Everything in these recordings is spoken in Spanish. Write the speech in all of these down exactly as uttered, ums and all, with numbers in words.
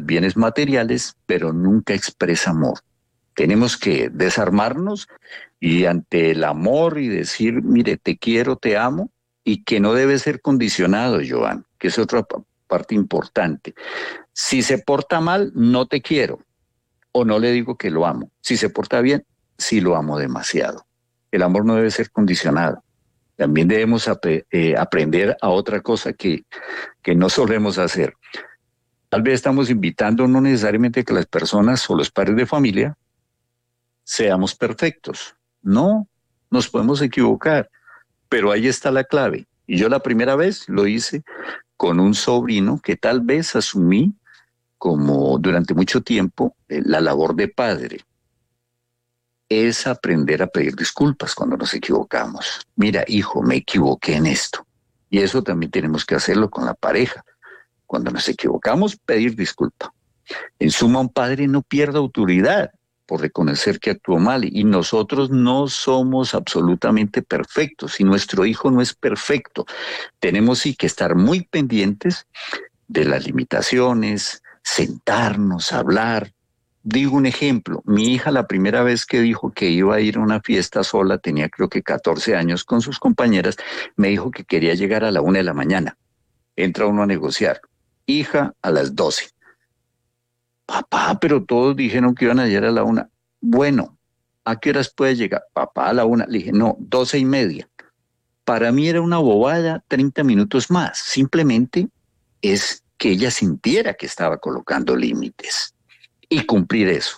bienes materiales, pero nunca expresa amor. Tenemos que desarmarnos y ante el amor y decir, mire, te quiero, te amo, y que no debe ser condicionado, Joan, que es otra pa- parte importante. Si se porta mal, no te quiero, o no le digo que lo amo. Si se porta bien, sí lo amo demasiado. El amor no debe ser condicionado. También debemos ap- eh, aprender a otra cosa que, que no solemos hacer. Tal vez estamos invitando no necesariamente que las personas o los padres de familia seamos perfectos. No, nos podemos equivocar, pero ahí está la clave. Y yo la primera vez lo hice con un sobrino que tal vez asumí como durante mucho tiempo eh, la labor de padre. Es aprender a pedir disculpas cuando nos equivocamos. Mira, hijo, me equivoqué en esto. Y eso también tenemos que hacerlo con la pareja. Cuando nos equivocamos, pedir disculpa. En suma, un padre no pierde autoridad por reconocer que actuó mal, y nosotros no somos absolutamente perfectos y nuestro hijo no es perfecto. Tenemos sí que estar muy pendientes de las limitaciones, sentarnos, hablar. Digo un ejemplo, mi hija la primera vez que dijo que iba a ir a una fiesta sola, tenía creo que catorce años con sus compañeras, me dijo que quería llegar a la una de la mañana. Entra uno a negociar. Hija, a las doce. Papá, pero todos dijeron que iban a llegar a la una. Bueno, ¿a qué horas puede llegar? Papá, a la una. Le dije, no, doce y media. Para mí era una bobada, treinta minutos más. Simplemente es que ella sintiera que estaba colocando límites y cumplir eso.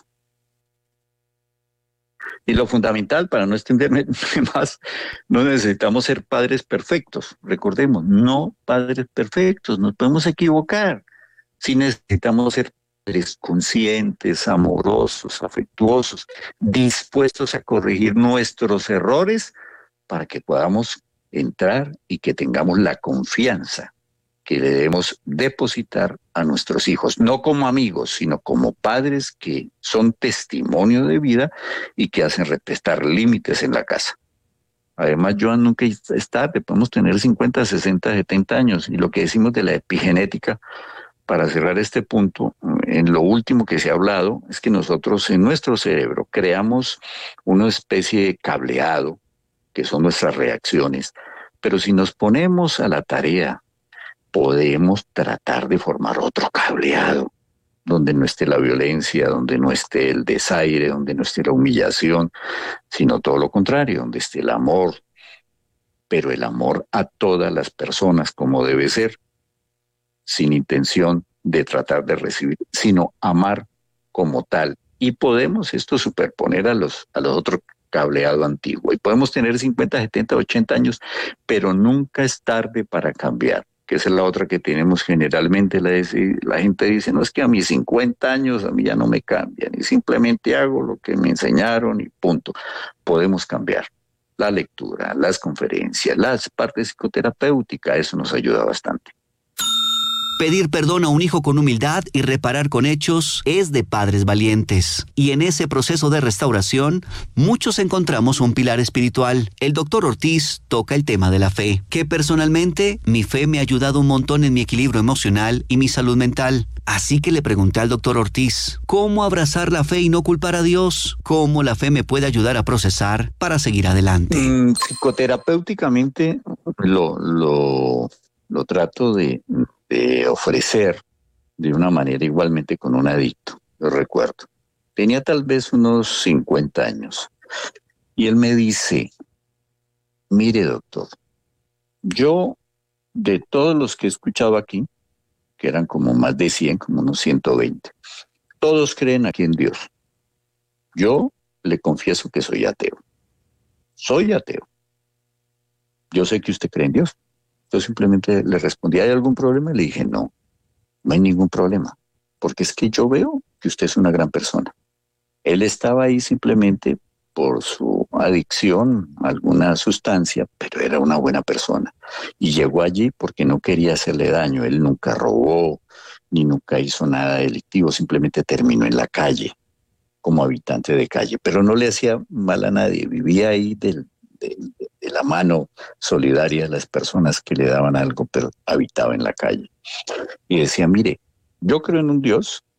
Y lo fundamental, para no extenderme más, no necesitamos ser padres perfectos. Recordemos, no padres perfectos, nos podemos equivocar. Sí necesitamos ser padres conscientes, amorosos, afectuosos, dispuestos a corregir nuestros errores para que podamos entrar y que tengamos la confianza que le debemos depositar a nuestros hijos, no como amigos, sino como padres que son testimonio de vida y que hacen respetar límites en la casa. Además, Joan, nunca es tarde, podemos tener cincuenta, sesenta, setenta años, y lo que decimos de la epigenética, para cerrar este punto, en lo último que se ha hablado, es que nosotros en nuestro cerebro creamos una especie de cableado, que son nuestras reacciones, pero si nos ponemos a la tarea, podemos tratar de formar otro cableado, donde no esté la violencia, donde no esté el desaire, donde no esté la humillación, sino todo lo contrario, donde esté el amor, pero el amor a todas las personas como debe ser, sin intención de tratar de recibir, sino amar como tal. Y podemos esto superponer a los, a los otros cableado antiguo. Y podemos tener cincuenta, setenta, ochenta años, pero nunca es tarde para cambiar, que esa es la otra que tenemos generalmente. La, la gente dice, no, es que a mis cincuenta años a mí ya no me cambian, y simplemente hago lo que me enseñaron y punto. Podemos cambiar. La lectura, las conferencias, las partes psicoterapéuticas, eso nos ayuda bastante. Pedir perdón a un hijo con humildad y reparar con hechos es de padres valientes. Y en ese proceso de restauración, muchos encontramos un pilar espiritual. El doctor Ortiz toca el tema de la fe, que personalmente mi fe me ha ayudado un montón en mi equilibrio emocional y mi salud mental. Así que le pregunté al doctor Ortiz, ¿cómo abrazar la fe y no culpar a Dios? ¿Cómo la fe me puede ayudar a procesar para seguir adelante? Mm, psicoterapéuticamente lo, lo, lo trato de, de ofrecer de una manera igualmente con un adicto. Lo recuerdo. Tenía tal vez unos cincuenta años y él me dice, mire doctor, yo de todos los que he escuchado aquí, que eran como más de cien, como unos ciento veinte, todos creen aquí en Dios. Yo le confieso que soy ateo. Soy ateo. Yo sé que usted cree en Dios. Yo simplemente le respondí, ¿hay algún problema? Y le dije, no, no hay ningún problema, porque es que yo veo que usted es una gran persona. Él estaba ahí simplemente por su adicción a alguna sustancia, pero era una buena persona. Y llegó allí porque no quería hacerle daño. Él nunca robó, ni nunca hizo nada delictivo, simplemente terminó en la calle, como habitante de calle, pero no le hacía mal a nadie, vivía ahí del, de, de la mano solidaria de las personas que le daban algo, pero habitaba en la calle. Y decía, mire, yo creo en un Dios